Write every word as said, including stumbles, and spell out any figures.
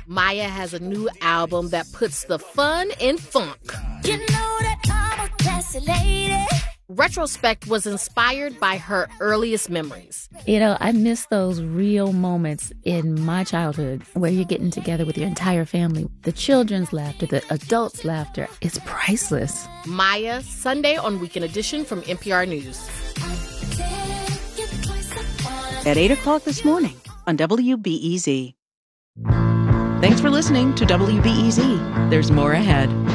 Maya has a new album that puts the fun in funk. You know that I'm a classy lady. Retrospect was inspired by her earliest memories. You know, I miss those real moments in my childhood where you're getting together with your entire family. The children's laughter, the adults' laughter, it's priceless. Maya, Sunday on Weekend Edition from N P R News. At eight o'clock this morning on W B E Z. Thanks for listening to W B E Z. There's more ahead.